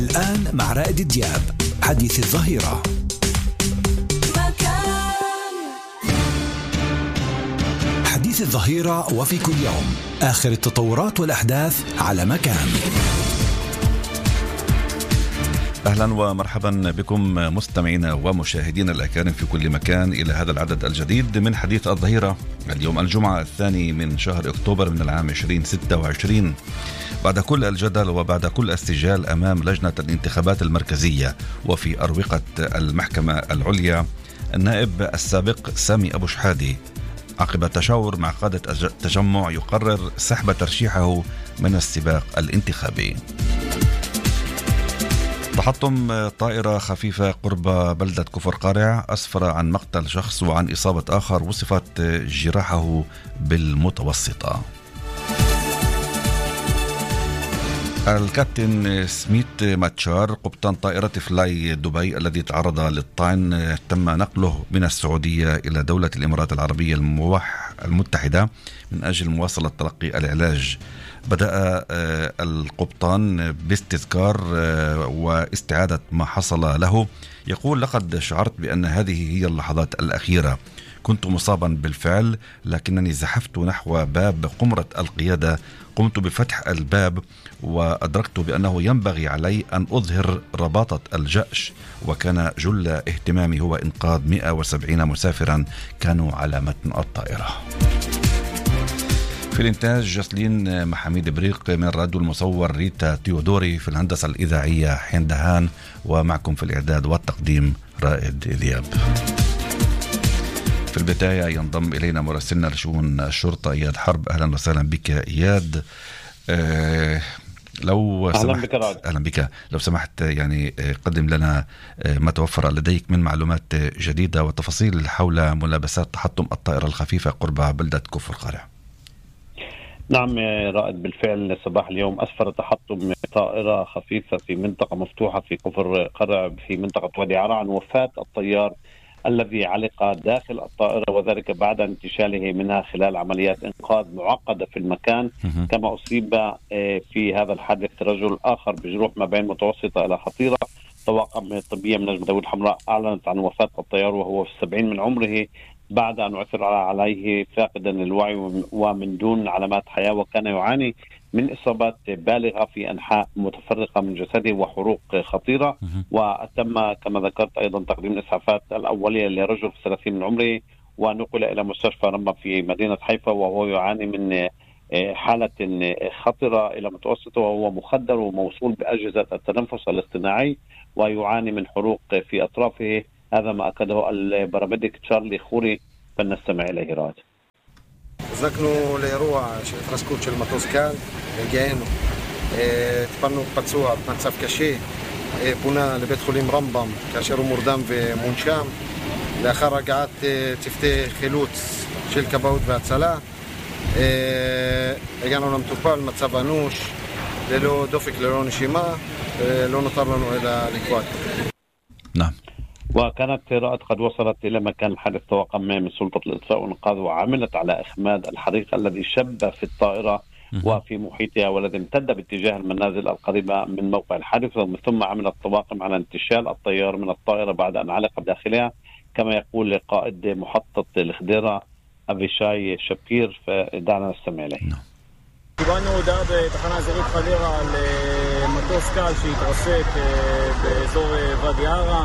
الآن مع رائد دياب حديث الظهيرة. حديث الظهيرة وفي كل يوم آخر التطورات والأحداث على مكان. أهلا ومرحبا بكم مستمعينا ومشاهدينا الأكارم في كل مكان إلى هذا العدد الجديد من حديث الظهيرة. اليوم الجمعة 2 من شهر أكتوبر من العام 2026. بعد كل الجدل وبعد كل السجال أمام لجنة الانتخابات المركزية وفي أروقة المحكمة العليا، النائب السابق سامي أبو شحادي عقب تشاور مع قادة التجمع يقرر سحب ترشيحه من السباق الانتخابي. تحطم طائرة خفيفة قرب بلدة كفر قارع أسفر عن مقتل شخص وعن إصابة آخر وصفت جراحه بالمتوسطة. الكابتن سميت ماتشار قبطان طائرة فلاي دبي الذي تعرض للطعن تم نقله من السعودية إلى دولة الإمارات العربية المتحدة من أجل مواصلة تلقي العلاج. بدأ القبطان باستذكار واستعادة ما حصل له. يقول: لقد شعرت بأن هذه هي اللحظات الأخيرة، كنت مصابا بالفعل لكنني زحفت نحو باب قمرة القيادة، قمت بفتح الباب وأدركت بأنه ينبغي علي أن أظهر رباطة الجأش، وكان جل اهتمامي هو إنقاذ 170 مسافرا كانوا على متن الطائرة. في الإنتاج جسلين محميد بريق، من الراديو المصور ريتا تيودوري، في الهندسة الإذاعية حين دهان، ومعكم في الإعداد والتقديم رائد دياب. في البداية ينضم إلينا مراسلنا لشؤون الشرطة إياد حرب. أهلا وسهلا بك إياد. لو سمحت أهلا بك، لو سمحت يعني قدم لنا ما توفر لديك من معلومات جديدة وتفاصيل حول ملابسات تحطم الطائرة الخفيفة قرب بلدة كفر قارع. نعم رائد، بالفعل صباح اليوم أسفر تحطم طائرة خفيفة في منطقة مفتوحة في كفر قارع في منطقة وادي عرا عن وفاة الطيار الذي علق داخل الطائرة، وذلك بعد انتشاله منها خلال عمليات إنقاذ معقدة في المكان. كما أصيب في هذا الحادث رجل آخر بجروح ما بين متوسطة إلى خطيرة. طواقم طبية من نجمة داوود الحمراء أعلنت عن وفاة الطيار وهو في 70 من عمره بعد أن عثر عليه فاقدا للوعي ومن دون علامات حياة، وكان يعاني من إصابات بالغة في أنحاء متفرقة من جسده وحروق خطيرة. وتم كما ذكرت أيضا تقديم الإسعافات الأولية لرجل في 30 من عمره، ونقل إلى مستشفى رمبة في مدينة حيفا وهو يعاني من حالة خطرة إلى متوسطة، وهو مخدر وموصول بأجهزة التنفس الاصطناعي ويعاني من حروق في أطرافه. هذا ما أكده الباراميديك תשרלי חורי, فلنستمع إليه رائد. הוזנקנו לאירוע של התרסקות של מטוס קל, הגענו, טיפלנו פצוע במצב קשה, פונה לבית חולים רמב"ם כאשר הוא מורדם ומונשם. לאחר הגעת צוותי חילוץ של כבאות והצלה, הגענו למטופל מצב אנוש, ללא דופק, ללא נשימה, לא נותר לנו אלא לקבוע. نعم. وكانت رائد قد وصلت إلى مكان الحادث طواقم من سلطة الإطفاء والإنقاذ، وعملت على إخماد الحريق الذي شب في الطائرة وفي محيطها والذي امتد باتجاه المنازل القريبة من موقع الحادث. ثم عملت طواقم على انتشال الطيار من الطائرة بعد أن علق بداخلها، كما يقول قائد محطة الخديرة أبيشاي شبير. فدعنا نستمع إليه. קיבלנו הודעה בתחנה אזורית חדרה על מטוס קל שהתרסק באזור ואדי ערה.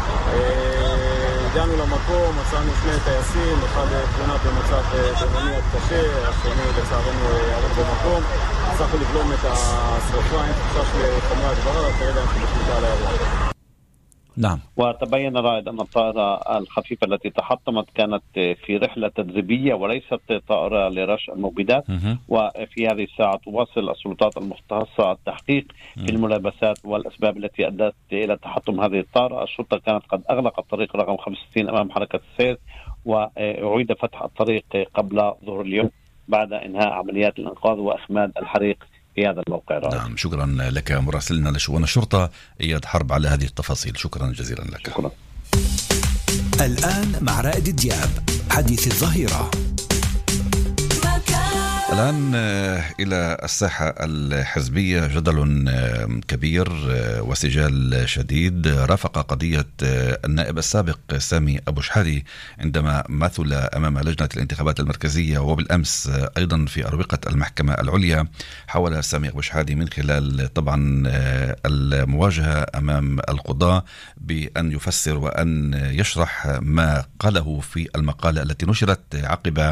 הגענו למקום, מצאנו שני טייסים, אחד תאונה במצב בינוני עד קשה, השני לצערנו הרוג במקום. הצלחנו לבלום את השרפה עם חשש לחומרי הדברה, כרגע אנחנו בשליטה על האירוע. نعم. وتبين رائد أن الطائرة الخفيفة التي تحطمت كانت في رحلة تدريبية وليست طائرة لرش المبيدات. وفي هذه الساعة تواصل السلطات المختصة التحقيق في الملابسات والأسباب التي أدت إلى تحطم هذه الطائرة. الشرطة كانت قد أغلقت الطريق رقم 65 أمام حركة السير، وأعيد فتح الطريق قبل ظهر اليوم بعد إنهاء عمليات الإنقاذ وإخماد الحريق في هذا الموقع. نعم، شكرا لك مراسلنا لشؤون الشرطة إياد حرب على هذه التفاصيل. شكرا جزيلا لك. شكرا. الآن مع رائد دياب حديث الظهيرة. الآن إلى الساحة الحزبية. جدل كبير وسجال شديد رافق قضية النائب السابق سامي أبو شحادي عندما مثل أمام لجنة الانتخابات المركزية، وبالأمس أيضا في أروقة المحكمة العليا. حاول سامي أبو شحادي من خلال طبعا المواجهة أمام القضاة بأن يفسر وأن يشرح ما قاله في المقالة التي نشرت عقب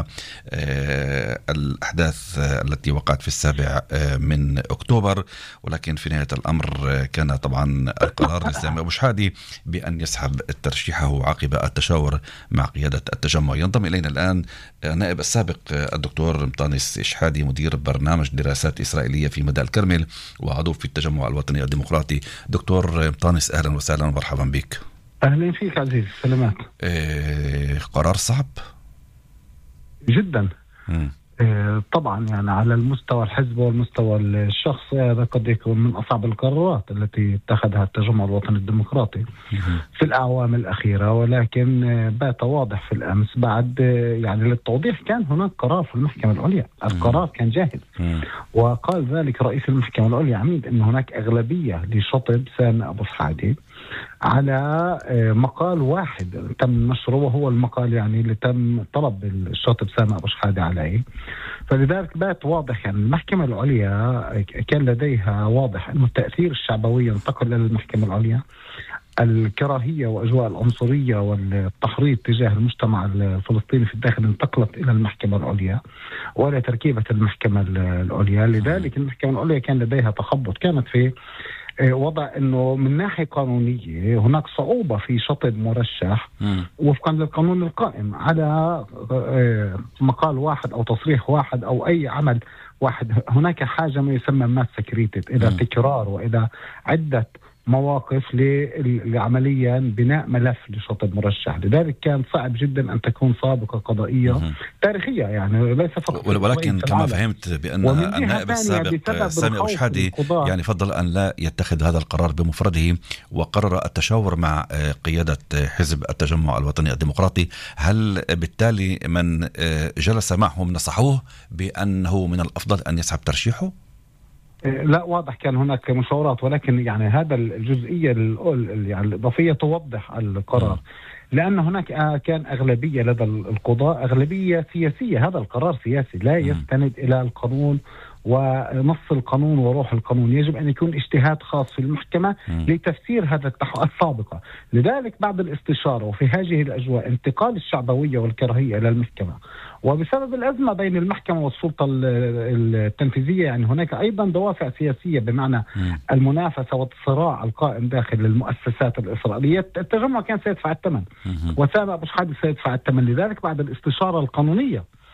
الأحداث التي وقعت في 7 من أكتوبر. ولكن في نهاية الأمر كان طبعا القرار لسامي أبو شحادي بأن يسحب ترشيحه عقب التشاور مع قيادة التجمع. ينضم إلينا الآن نائب السابق الدكتور مطانس شحادي، مدير برنامج دراسات إسرائيلية في مدى الكرمل وعضو في التجمع الوطني الديمقراطي. دكتور مطانس، أهلا وسهلا ومرحبا بك. أهلا فيك عزيز، سلامات. قرار صعب جدا. طبعا يعني على المستوى الحزب والمستوى الشخصي هذا قد يكون من أصعب القرارات التي اتخذها التجمع الوطني الديمقراطي في الأعوام الأخيرة. ولكن بات واضح في الأمس بعد يعني للتوضيح كان هناك قرار في المحكمة العليا، القرار كان جاهز، وقال ذلك رئيس المحكمة العليا عميد أن هناك أغلبية لشطب سامي أبو شحادي على مقال واحد تم نشره، وهو المقال يعني اللي تم طلب الشاطب سامي أبو شحادي عليه. فلذلك بات واضح يعني المحكمة العليا كان لديها واضح أن التأثير الشعبوي انتقل إلى المحكمة العليا، الكراهية وأجواء العنصرية والتحريض تجاه المجتمع الفلسطيني في الداخل انتقلت إلى المحكمة العليا وإلى تركيبة المحكمة العليا. لذلك المحكمة العليا كان لديها تخبط، كانت في وضع أنه من ناحية قانونية هناك صعوبة في شطب مرشح وفقا للقانون القائم على مقال واحد أو تصريح واحد أو أي عمل واحد. هناك حاجة ما يسمى ماس سكريتد، إذا تكرار وإذا عدة مواقف لعمليا بناء ملف لشطب مرشح. لذلك كان صعب جدا أن تكون سابقة قضائية تاريخية، يعني ليس فقط. ولكن كما فهمت بأن النائب السابق سامي أبو شحادي يعني فضل أن لا يتخذ هذا القرار بمفرده، وقرر التشاور مع قيادة حزب التجمع الوطني الديمقراطي. هل بالتالي من جلس معهم نصحوه بأنه من الأفضل أن يسحب ترشيحه؟ لا، واضح كان هناك مشاورات، ولكن يعني هذا الجزئية يعني الإضافية توضح القرار، لأن هناك كان أغلبية لدى القضاء، أغلبية سياسية. هذا القرار سياسي لا يستند إلى القانون ونص القانون وروح القانون، يجب أن يكون اجتهاد خاص في المحكمة لتفسير هذا السابقة. لذلك بعد الاستشارة وفي هذه الأجواء انتقال الشعبوية والكراهية إلى المحكمة، وبسبب الأزمة بين المحكمة والسلطة التنفيذية، يعني هناك أيضا دوافع سياسية بمعنى المنافسة والصراع القائم داخل المؤسسات الإسرائيلية. التجمع كان سيدفع الثمن وسامي أبو شحادي سيدفع الثمن. لذلك بعد الاستشارة القانونية